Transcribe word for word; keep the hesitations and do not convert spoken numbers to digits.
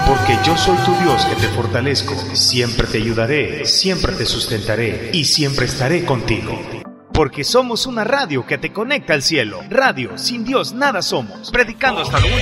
Porque yo soy tu Dios que te fortalezco, siempre te ayudaré, siempre te sustentaré y siempre estaré contigo. Porque somos una radio que te conecta al cielo. Radio, sin Dios nada somos. Predicando hasta lo último.